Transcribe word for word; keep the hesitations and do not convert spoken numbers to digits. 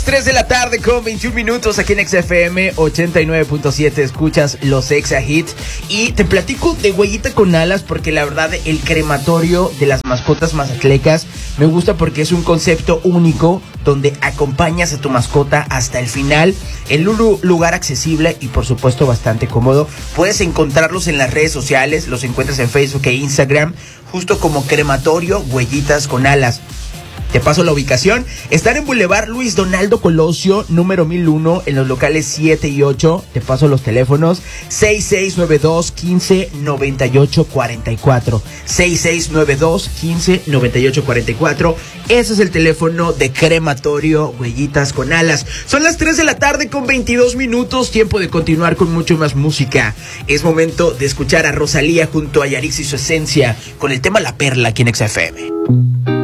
tres de la tarde con veintiún minutos aquí en X F M ochenta y nueve punto siete. Escuchas los Exa Hits y te platico de Huellita con Alas porque la verdad el crematorio de las mascotas mazatlecas me gusta porque es un concepto único donde acompañas a tu mascota hasta el final en un lugar accesible y por supuesto bastante cómodo. Puedes encontrarlos en las redes sociales, los encuentras en Facebook e Instagram justo como Crematorio Huellitas con Alas. Te paso la ubicación. Están en Boulevard Luis Donaldo Colosio, número mil uno, en los locales siete y ocho. Te paso los teléfonos seis seis nueve dos, quince, noventa y ocho cuarenta y cuatro. seis seis nueve dos, quince, noventa y ocho cuarenta y cuatro. Ese es el teléfono de Crematorio Huellitas con Alas. Son las tres de la tarde con veintidós minutos. Tiempo de continuar con mucho más música. Es momento de escuchar a Rosalía junto a Yarix y su esencia con el tema La Perla aquí en X F M.